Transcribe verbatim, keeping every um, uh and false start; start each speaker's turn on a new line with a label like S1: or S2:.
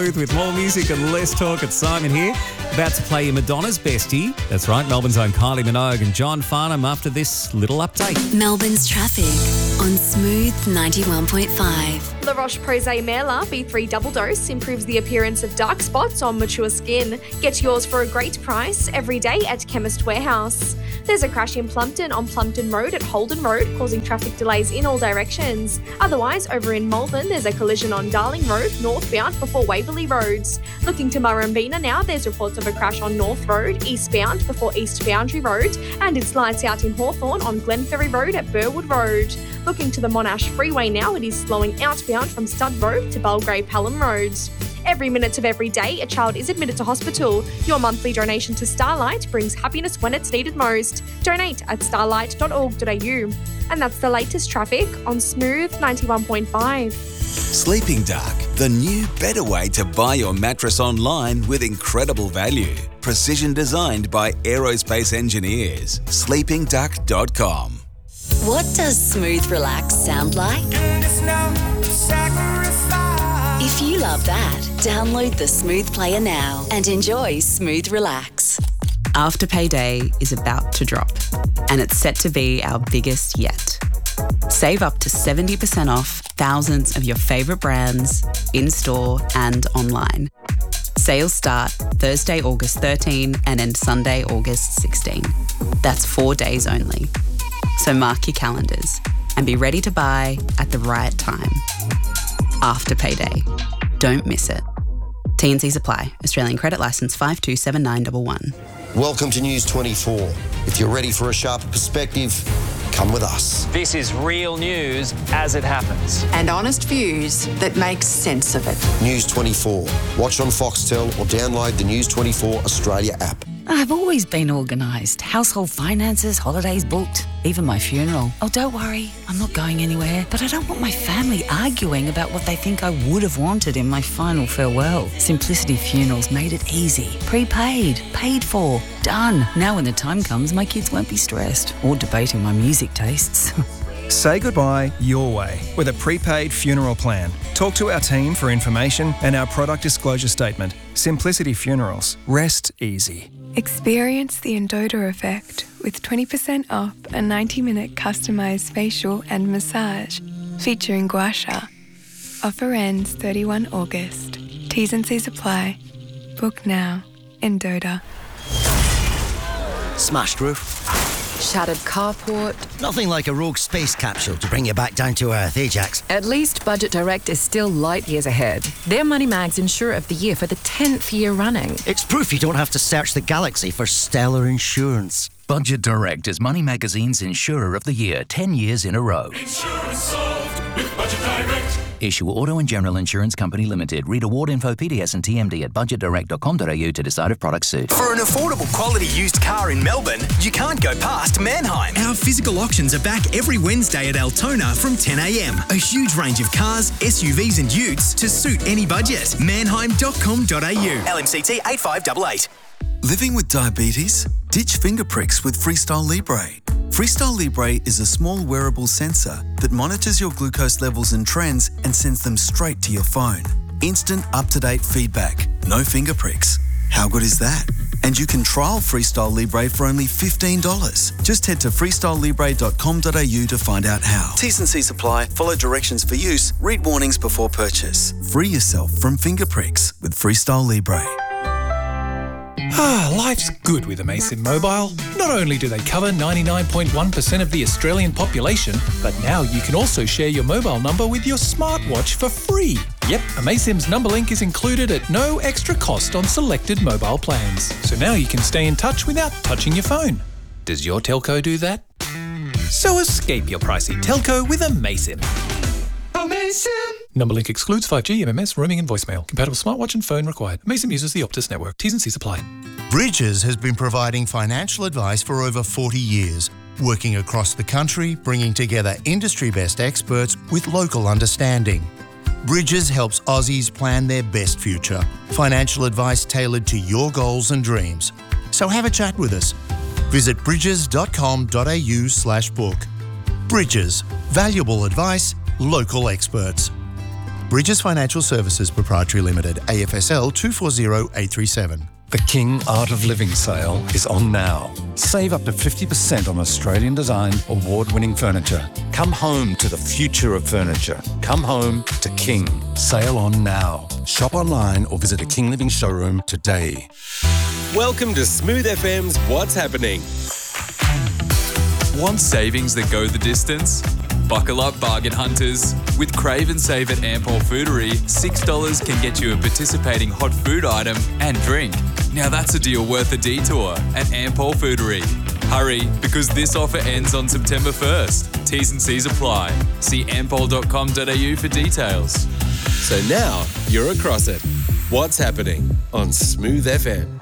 S1: With more music and less talk, it's Simon here. About to play you Madonna's Bestie. That's right, Melbourne's own Kylie Minogue and John Farnham after this little update.
S2: Melbourne's traffic on Smooth ninety-one point five.
S3: La Roche-Posay Merla B three Double Dose improves the appearance of dark spots on mature skin. Get yours for a great price every day at Chemist Warehouse. There's a crash in Plumpton on Plumpton Road at Holden Road, causing traffic delays in all directions. Otherwise, over in Malvern, there's a collision on Darling Road, northbound before Waverley Roads. Looking to Murrumbina now, there's reports of a crash on North Road, eastbound before East Boundary Road, and it's lights out in Hawthorn on Glenferrie Road at Burwood Road. Looking to the Monash Freeway now, it is slowing outbound from Stud Road to Belgrave Pelham Road. Every minute of every day, a child is admitted to hospital. Your monthly donation to Starlight brings happiness when it's needed most. Donate at starlight dot org dot a u. And that's the latest traffic on Smooth ninety-one point five.
S4: Sleeping Dark, the new better way to buy your mattress online with incredible value. Precision designed by aerospace engineers. sleeping duck dot com.
S2: What does Smooth Relax sound like? If you love that, download the Smooth Player now and enjoy Smooth Relax.
S5: Afterpay Day is about to drop, and it's set to be our biggest yet. Save up to seventy percent off thousands of your favourite brands in-store and online. Sales start Thursday, August thirteenth and end Sunday, August sixteenth. That's four days only. So mark your calendars and be ready to buy at the right time. Afterpay Day. Don't miss it. T and Cs apply. Australian credit licence five two seven nine one one.
S6: Welcome to News twenty-four. If you're ready for a sharper perspective, come with us.
S7: This is real news as it happens.
S8: And honest views that make sense of it.
S6: News twenty-four. Watch on Foxtel or download the News twenty-four Australia app.
S9: I've always been organised. Household finances, holidays booked, even my funeral. Oh, don't worry, I'm not going anywhere. But I don't want my family arguing about what they think I would have wanted in my final farewell. Simplicity Funerals made it easy. Prepaid, paid for, done. Now when the time comes, my kids won't be stressed or debating my music tastes.
S10: Say goodbye your way with a prepaid funeral plan. Talk to our team for information and our product disclosure statement. Simplicity Funerals. Rest easy.
S11: Experience the Endota effect with twenty percent off a ninety minute customised facial and massage featuring Gua Sha. Offer ends thirty-first of August. T's and C's apply. Book now. Endota.
S12: Smashed roof.
S8: Shattered carport.
S12: Nothing like a rogue space capsule to bring you back down to earth, eh, Jax?
S8: At least Budget Direct is still light years ahead. They're Money Mag's Insurer of the Year for the tenth year running.
S12: It's proof you don't have to search the galaxy for stellar insurance.
S13: Budget Direct is Money Magazine's Insurer of the Year ten years in a row.
S14: Insurance solved with Budget Direct.
S13: Issue Auto and General Insurance Company Limited. Read award info, P D S and T M D at budget direct dot com dot a u to decide if products suit.
S15: For an affordable quality used car in Melbourne, you can't go past Mannheim. Our physical auctions are back every Wednesday at Altona from ten a m. A huge range of cars, S U Vs and utes to suit any budget. mannheim dot com dot a u. L M C T eight five eight eight.
S4: Living with diabetes? Ditch finger pricks with Freestyle Libre. Freestyle Libre is a small wearable sensor that monitors your glucose levels and trends and sends them straight to your phone. Instant, up-to-date feedback. No finger pricks. How good is that? And you can trial Freestyle Libre for only fifteen dollars. Just head to freestyle libre dot com dot a u to find out how. T's and C's apply. Follow directions for use. Read warnings before purchase. Free yourself from finger pricks with Freestyle Libre.
S16: Ah, life's good with Amaysim Mobile. Not only do they cover ninety-nine point one percent of the Australian population, but now you can also share your mobile number with your smartwatch for free. Yep, Amaysim's number link is included at no extra cost on selected mobile plans. So now you can stay in touch without touching your phone. Does your telco do that? So escape your pricey telco with Amaysim. Amaysim! Number link excludes five G, M M S, roaming and voicemail. Compatible smartwatch and phone required. Amaysim uses the Optus network. T's and C's apply.
S17: Bridges has been providing financial advice for over forty years, working across the country, bringing together industry-best experts with local understanding. Bridges helps Aussies plan their best future. Financial advice tailored to your goals and dreams. So have a chat with us. Visit bridges dot com dot a u slash book. Bridges. Valuable advice, local experts. Bridges Financial Services Proprietary Limited, A F S L two four zero eight three seven.
S18: The King Art of Living sale is on now. Save up to fifty percent on Australian designed, award-winning furniture. Come home to the future of furniture. Come home to King. Sale on now. Shop online or visit a King Living showroom today.
S19: Welcome to Smooth F M's What's Happening.
S20: Want savings that go the distance? Buckle up, bargain hunters. With Crave and Save at Ampol Foodery, six dollars can get you a participating hot food item and drink. Now that's a deal worth a detour at Ampol Foodery. Hurry, because this offer ends on September first. T's and C's apply. See ampol dot com dot a u for details.
S19: So now you're across it. What's Happening on Smooth F M.